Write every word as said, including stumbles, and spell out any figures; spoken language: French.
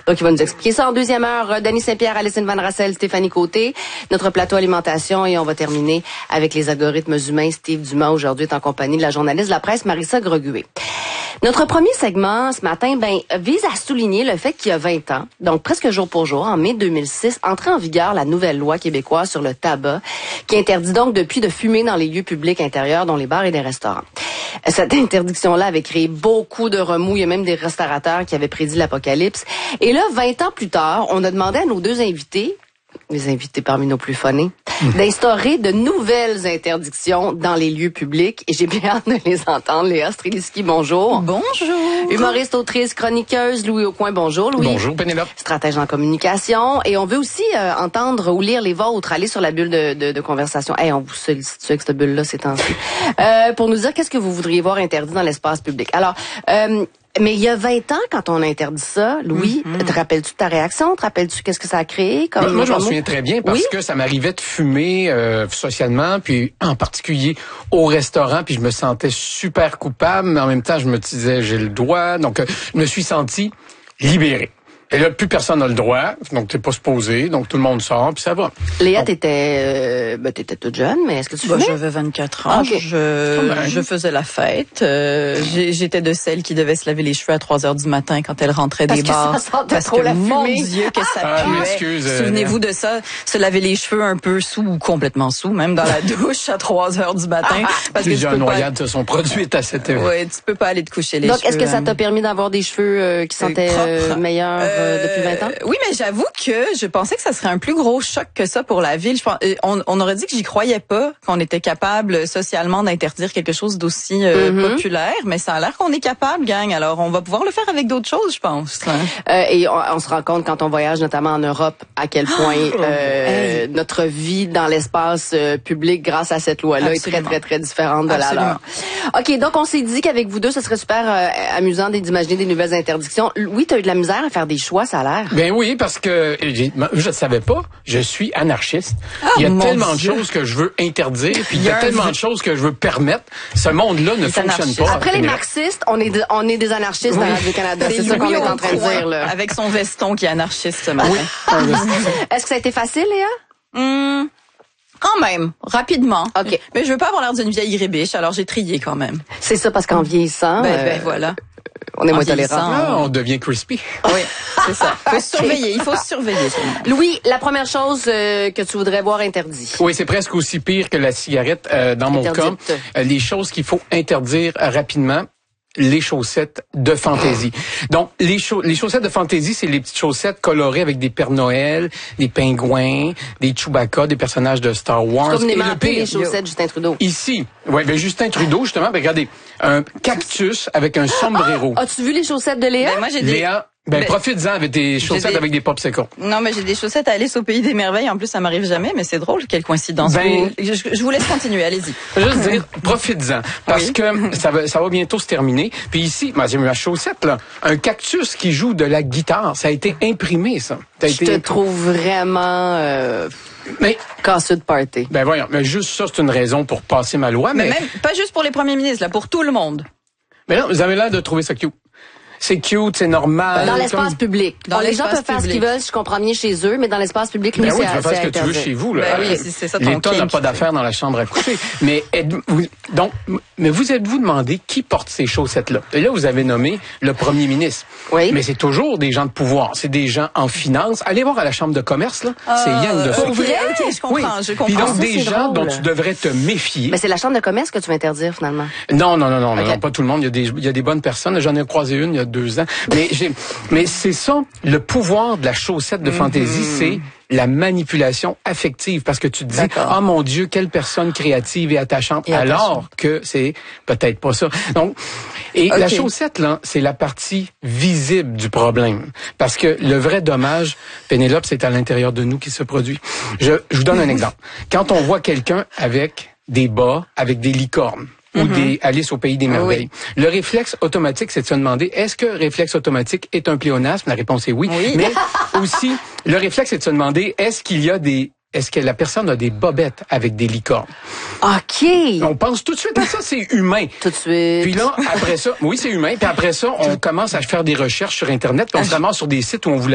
Donc, il va nous expliquer ça en deuxième heure. Denis Saint-Pierre, Alison Van Rassel, Stéphanie Côté, notre plateau alimentation, et on va terminer avec les algorithmes humains. Steve Dumas, aujourd'hui, est en compagnie de la journaliste de la presse, Marissa Greguet. Notre premier segment ce matin, ben, vise à souligner le fait qu'il y a vingt ans, donc presque jour pour jour, en mai deux mille six, entrait en vigueur la nouvelle loi québécoise sur le tabac, qui interdit donc depuis de fumer dans les lieux publics intérieurs, dont les bars et les restaurants. Cette interdiction-là avait créé beaucoup de remous. Il y a même des restaurateurs qui avaient prédit l'apocalypse. Et là, vingt ans plus tard, on a demandé à nos deux invités, les invités parmi nos plus phonés, mmh. d'instaurer de nouvelles interdictions dans les lieux publics. Et j'ai bien hâte de les entendre. Léa Streliski, bonjour. Bonjour. Humoriste, autrice, chroniqueuse, Louis Aucoin, bonjour. Louis. Bonjour, Pénélope. Stratège en communication. Et on veut aussi euh, entendre ou lire les vôtres. Aller sur la bulle de, de, de conversation. Hey, on vous sollicite avec cette bulle-là ces temps-ci. euh, pour nous dire qu'est-ce que vous voudriez voir interdit dans l'espace public. Alors, euh, mais il y a vingt ans, quand on a interdit ça, Louis, mm-hmm. te rappelles-tu de ta réaction? Te rappelles-tu qu'est-ce que ça a créé? Comme, moi, moi je m'en comme... souviens très bien parce oui? que ça m'arrivait de fumer euh, socialement, puis en particulier au restaurant, puis je me sentais super coupable, mais en même temps, je me disais, j'ai le droit. Donc, euh, je me suis senti libéré. Et là, plus personne n'a le droit, donc t'es pas supposé, donc tout le monde sort, puis ça va. Léa, donc, t'étais, euh, ben, t'étais toute jeune, mais est-ce que tu bah, fumais? J'avais vingt-quatre ans, okay. je, je faisais la fête. Euh, j'étais de celles qui devaient se laver les cheveux à trois heures du matin quand elles rentraient parce des bars. Que ça sentait parce trop que, la mon fumée. Dieu, que ça ah, puait. Souvenez-vous de ça, se laver les cheveux un peu sous ou complètement sous, même dans la douche à trois heures du matin. Parce Plusieurs que noyades se sont produites à cette heure. Oui, tu peux pas aller te coucher les donc, cheveux. Donc, est-ce que ça t'a permis d'avoir des cheveux euh, qui sentaient euh, meilleurs euh, depuis vingt ans? Oui, mais j'avoue que je pensais que ça serait un plus gros choc que ça pour la ville. Je pense, on, on aurait dit que j'y croyais pas, qu'on était capable socialement d'interdire quelque chose d'aussi euh, mm-hmm. populaire, mais ça a l'air qu'on est capable, gang. Alors, on va pouvoir le faire avec d'autres choses, je pense. Euh, et on, on se rend compte quand on voyage, notamment en Europe, à quel point euh, hey. notre vie dans l'espace euh, public, grâce à cette loi-là, Absolument. est très, très, très différente de Absolument. la leur. OK, donc on s'est dit qu'avec vous deux, ce serait super euh, amusant d'imaginer des nouvelles interdictions. Oui, tu as eu de la misère à faire des choix, ça a l'air. Ben oui, parce que je ne savais pas, je suis anarchiste. Oh, il y a tellement Dieu. de choses que je veux interdire, puis il y a, y a tellement de choses que je veux permettre. Ce monde-là ne fonctionne anarchiste. pas. Après les marxistes, on est, de, on est des anarchistes oui. dans Radio-Canada. C'est ça qu'on est en train de dire, là. Avec son veston qui est anarchiste ce matin. Oui. Est-ce que ça a été facile, Léa? Hum, Quand même, rapidement. OK. Mais je veux pas avoir l'air d'une vieille rébiche, alors j'ai trié quand même. C'est ça, parce qu'en vieillissant... Ben, euh, ben voilà. On est moins tolérant. Ah, on devient crispy. Oui, c'est ça. Il faut se surveiller, il faut se surveiller. Louis, la première chose euh, que tu voudrais voir interdit. Oui, c'est presque aussi pire que la cigarette euh, dans mon Interdite. cas. Euh, les choses qu'il faut interdire euh, rapidement. Les chaussettes de fantaisie. Donc, les, cha- les chaussettes de fantaisie, c'est les petites chaussettes colorées avec des Pères Noël, des pingouins, des Chewbacca, des personnages de Star Wars. C'est comme et le les chaussettes de Justin Trudeau. Ici, ouais, ben Justin Trudeau, justement, ben regardez, un cactus avec un sombrero. Ah, as-tu vu les chaussettes de Léa? Ben, moi, j'ai des... Léa, ben, ben profites-en avec des chaussettes des... avec des popsicles. Non, mais j'ai des chaussettes à Alice au Pays des Merveilles. En plus, ça m'arrive jamais, mais c'est drôle, quelle coïncidence. Ben, je, je vous laisse continuer, allez-y. Juste dire, profites-en. Parce oui. que ça va, ça va bientôt se terminer. Puis ici, ben, j'ai ma chaussette, là. Un cactus qui joue de la guitare. Ça a été imprimé, ça. ça a je été te imprimé. trouve vraiment, euh, mais, casseux de party. Ben, voyons. Mais juste ça, c'est une raison pour passer ma loi. Mais, mais même, pas juste pour les premiers ministres, là, pour tout le monde. Mais non, vous avez l'air de trouver ça cute. C'est cute, c'est normal. Dans l'espace comme... public. Dans les gens peuvent faire ce qu'ils veulent, je comprends bien chez eux, mais dans l'espace public, lui, ben oui, c'est tu vas faire ce que tu veux chez vous. Là. Ben oui, c'est, c'est ça ton L'État n'a pas d'affaires dans la chambre à coucher. mais êtes-vous, donc, mais vous êtes-vous demandé qui porte ces chaussettes-là? Et là, vous avez nommé le premier ministre. Oui. Mais c'est toujours des gens de pouvoir. C'est des gens en finance. Allez voir à la chambre de commerce, là. Euh, c'est rien de ça. Pour vrai? OK, je comprends, oui. je comprends. Puis donc, ça, des gens drôle. dont tu devrais te méfier. Mais c'est la chambre de commerce que tu veux interdire, finalement. Non, non, non, non, okay. non, pas tout le monde. Il y a des, il y a des bonnes personnes. J'en ai croisé une il y a deux ans. Mais j'ai, mais c'est ça, le pouvoir de la chaussette de fantaisie, mm-hmm. c'est la manipulation affective, parce que tu te dis, ah oh, mon Dieu, quelle personne créative et attachante, et alors attachante. que c'est peut-être pas ça. Donc, et okay. la chaussette là, c'est la partie visible du problème, parce que le vrai dommage, Pénélope, c'est à l'intérieur de nous qui se produit. Je, je vous donne un exemple. Quand on voit quelqu'un avec des bas, avec des licornes, ou mm-hmm. des Alice au Pays des Merveilles. Oui. Le réflexe automatique, c'est de se demander, est-ce que réflexe automatique est un pléonasme? La réponse est oui. oui. Mais aussi, le réflexe, c'est de se demander, est-ce qu'il y a des... Est-ce que la personne a des bobettes avec des licornes? OK. On pense tout de suite à ça, c'est humain. Tout de suite. Puis là, après ça, oui, c'est humain. Puis après ça, on commence à faire des recherches sur Internet, puis on se ramasse sur des sites où on vous